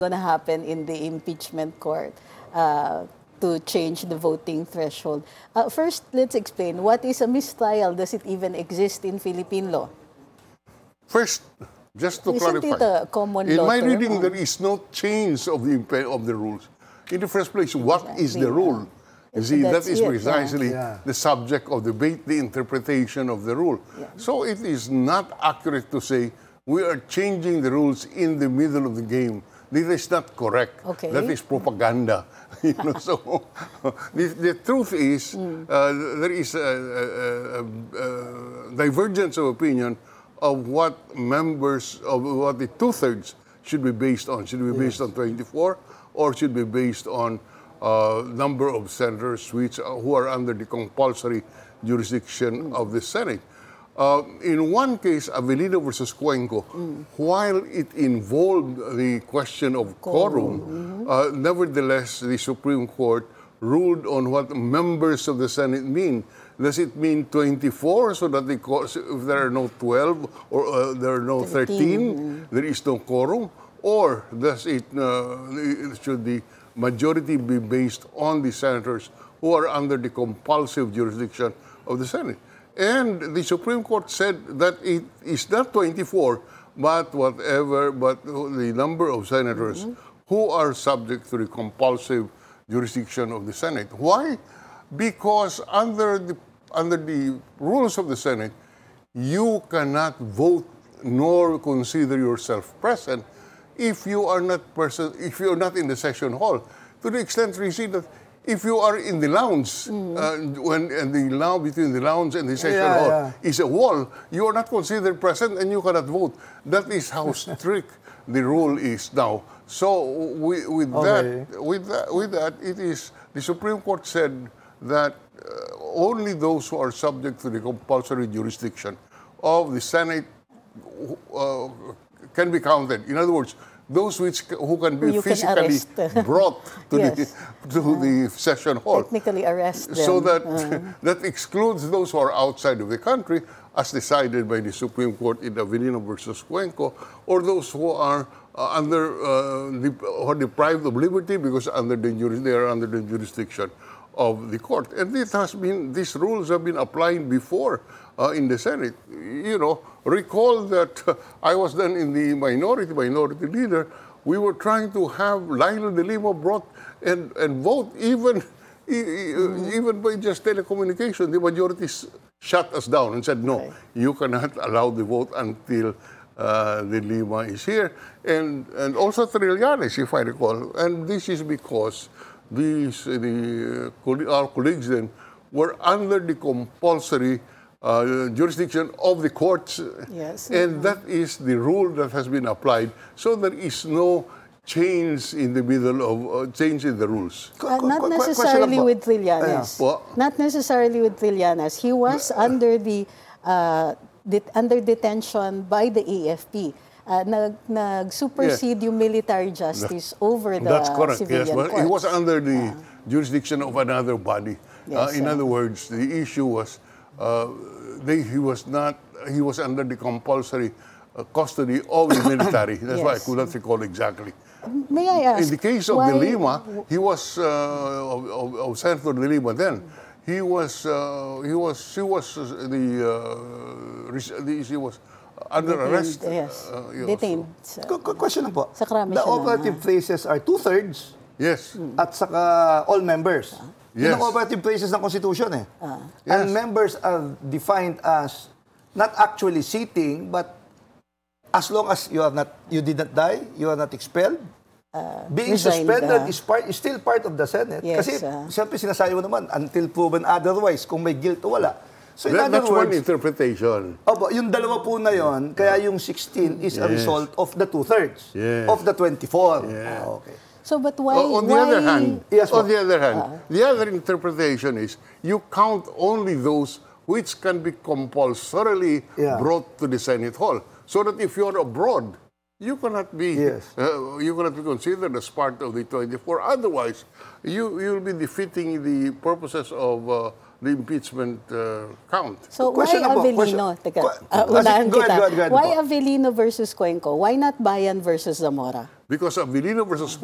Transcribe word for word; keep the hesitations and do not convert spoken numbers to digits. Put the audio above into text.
going to happen in the impeachment court uh, to change the voting threshold. Uh, first, let's explain, what is a mistrial? Does it even exist in Philippine law? First, just to Isn't clarify, it a common in law my term? reading, there is no change of the impa- of the rules. In the first place, what is the rule? You see, that That's is it, yeah. precisely Yeah. the subject of debate, the interpretation of the rule. So it is not accurate to say we are changing the rules in the middle of the game. This is not correct. Okay. That is propaganda. You know, so the, the truth is, uh, there is a, a, a, a divergence of opinion of what members of what the two-thirds should be based on. Should it be based on twenty-four, or should be based on uh, number of senators which uh, who are under the compulsory jurisdiction of the Senate. Uh, in one case, Avelino versus Cuenco, while it involved the question of quorum, uh, nevertheless, the Supreme Court ruled on what members of the Senate mean. Does it mean twenty-four, so that the co- if there are no twelve or uh, there are no thirteen, there is no quorum? Or does it, uh, should the majority be based on the senators who are under the compulsive jurisdiction of the Senate? And the Supreme Court said that it is not twenty-four, but whatever, but the number of senators who are subject to the compulsive jurisdiction of the Senate. Why? Because under the under the rules of the Senate, you cannot vote nor consider yourself present if you are not person if you are not in the session hall. To the extent we see that if you are in the lounge, uh, when and the lounge between the lounge and the session Yeah, hall yeah. is a wall, you are not considered present and you cannot vote. That is how strict the rule is now. So we, with Okay. that, with that, with that, it is the Supreme Court said that uh, only those who are subject to the compulsory jurisdiction of the Senate uh, can be counted. In other words, those which who can be Who you can physically arrest. brought to Yes. the to the session hall. Technically arrest them. So that Uh, that excludes those who are outside of the country, as decided by the Supreme Court in Avelino versus Cuenco, or those who are uh, under uh, the, or deprived of liberty because under the juris, they are under the jurisdiction of the court. And it has been these rules have been applied before uh, in the Senate. You know, recall that uh, I was then in the minority, minority leader. We were trying to have Lionel de Lima brought and, and vote even e- e- uh, even by just telecommunication. The majority s- shut us down and said, no, Okay. you cannot allow the vote until uh, de Lima is here. And, and also Trillanes, if I recall. And this is because these, uh, the, uh, coll- our colleagues then were under the compulsory uh, jurisdiction of the courts. Yes. And that is the rule that has been applied. So there is no change in the middle of, uh, change in the rules. Uh, Qu- not qu- qu- question necessarily lang po. with Trillanes. Yeah. Well- Not necessarily with Trillanes. He was under the uh, det- under detention by the A F P. Uh, nag, nag-supersede yung military justice over the That's correct. civilian Yes, but courts. he was under the jurisdiction of another body. Uh, Yes, in uh. other words, the issue was uh, they, he was not. He was under the compulsory uh, custody of the military. That's why I Yes. could not recall exactly. May I ask? In the case of why, De Lima, he was uh, of, of, of Senator De Lima then. He was uh, he was he was uh, the, uh, res- the he was under detained, arrest. Yes. Uh, yes. Detained. sa- Qu- qu- Question lang po. Sa krami The siya na, operative phrases are two-thirds Yes. at saka all members. Yun Yes. ang operative phrases ng Constitution eh. Yes. And members are defined as not actually sitting, but as long as you are not, you did not die, you are not expelled, being resigned, suspended uh, is part is still part of the Senate. Yes, Kasi uh, siyempre sinasabi mo naman, until proven otherwise, kung may guilt o wala. So in That, other that's one words, interpretation. opo, yung dalawa po na yon, kaya yung sixteen is a Yes. result of the two-thirds Yes. of the twenty-four. Yeah. Ah, okay. So, but why? O- on the why, other hand, Yes, on po. the other hand, the other interpretation is you count only those which can be compulsorily Yeah. brought to the Senate hall. So that if you're abroad, you cannot be Yes. uh, you cannot be considered as part of the twenty-four. Otherwise, you you'll be defeating the purposes of uh, the impeachment uh, count. So, why Question na po, Avelino? question. Teka, Qu- uh, unahan Go ahead, kita. go ahead, go ahead Why po. Avelino versus Cuenco? Why not Bayan versus Zamora? Because Abilino versus